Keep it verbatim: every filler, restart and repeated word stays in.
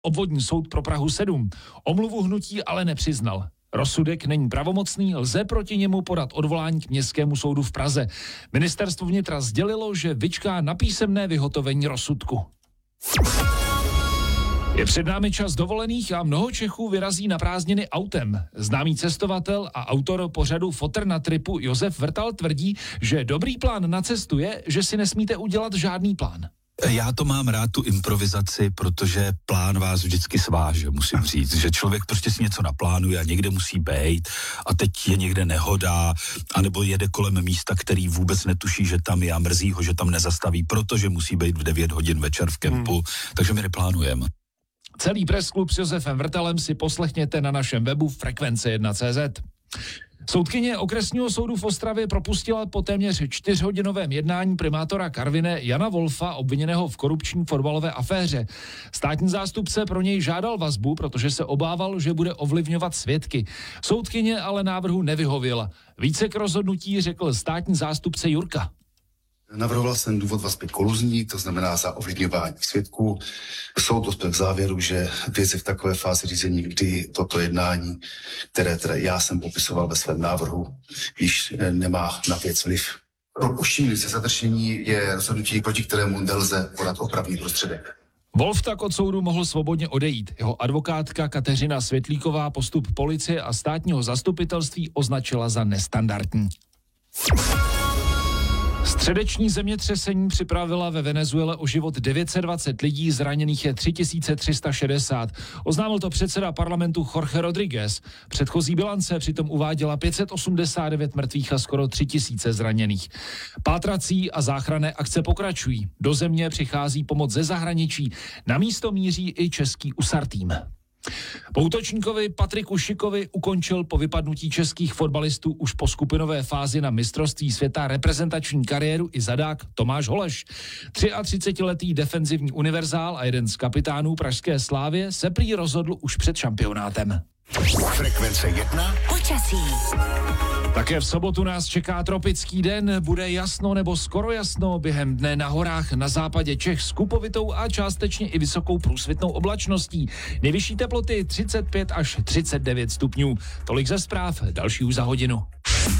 Obvodní soud pro Prahu sedm. Omluvu hnutí ale nepřiznal. Rozsudek není pravomocný, lze proti němu podat odvolání k Městskému soudu v Praze. Ministerstvo vnitra sdělilo, že vyčká na písemné vyhotovení rozsudku. Je před námi čas dovolených a mnoho Čechů vyrazí na prázdniny autem. Známý cestovatel a autor pořadu Fotr na tripu Josef Vrtal tvrdí, že dobrý plán na cestu je, že si nesmíte udělat žádný plán. Já to mám rád, tu improvizaci, protože plán vás vždycky sváže, musím říct, že člověk prostě si něco naplánuje a někde musí být a teď je někde nehoda, anebo jede kolem místa, který vůbec netuší, že tam je a mrzí ho, že tam nezastaví, protože musí být v devět hodin večer v kempu, hmm. takže my neplánujeme. Celý pressklub s Josefem Vrtalem si poslechněte na našem webu frekvence jedna tečka cé zet. Soudkyně okresního soudu v Ostravě propustila po téměř čtyřhodinovém jednání primátora Karviné Jana Wolfa, obviněného v korupční fotbalové aféře. Státní zástupce pro něj žádal vazbu, protože se obával, že bude ovlivňovat svědky. Soudkyně ale návrhu nevyhověla. Více k rozhodnutí řekl státní zástupce Jurka. Navrhoval jsem důvod vazby koluzní, to znamená za ovlivňování svědků. Soud dospěl k závěru, že věc je v takové fázi řízení, kdy toto jednání, které teda já jsem popisoval ve svém návrhu, již nemá na věc vliv. Propuštění se zadržení je rozhodnutí, proti kterému nelze podat opravný prostředek. Wolf tak od soudu mohl svobodně odejít. Jeho advokátka Kateřina Světlíková postup policie a státního zastupitelství označila za nestandardní. Středeční zemětřesení připravila ve Venezuele o život devět set dvacet lidí, zraněných je tři tisíce tři sta šedesát. Oznámil to předseda parlamentu Jorge Rodríguez. Předchozí bilance přitom uváděla pět set osmdesát devět mrtvých a skoro tři tisíce zraněných. Pátrací a záchranné akce pokračují. Do země přichází pomoc ze zahraničí. Na místo míří i český U S A R tým. Po útočníkovi Patriku Šikovi ukončil po vypadnutí českých fotbalistů už po skupinové fázi na mistrovství světa reprezentační kariéru i zadák Tomáš Holeš. třiatřicetiletý defenzivní univerzál a jeden z kapitánů pražské Slávie se prý rozhodl už před šampionátem. Frekvence jedna. Počasí. Také v sobotu nás čeká tropický den, bude jasno nebo skoro jasno, během dne na horách na západě Čech s kupovitou a částečně i vysokou průsvitnou oblačností. Nejvyšší teploty třicet pět až třicet devět stupňů. Tolik ze zpráv, další už za hodinu.